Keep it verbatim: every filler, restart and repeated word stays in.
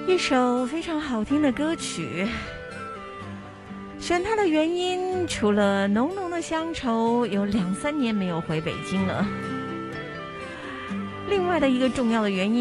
一首非常好听的歌曲，选它的原因除了浓浓的乡愁，有两三年没有回北京了，另外的一个重要的原因